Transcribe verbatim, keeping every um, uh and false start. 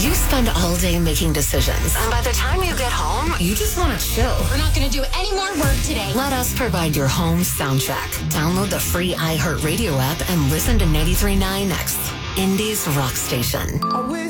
You spend all day making decisions, and by the time you get home, you just want to chill. We're not going to do any more work today. Let us provide your home soundtrack. Download the free iHeartRadio app and listen to ninety-three point nine X, Indy's rock station. I wish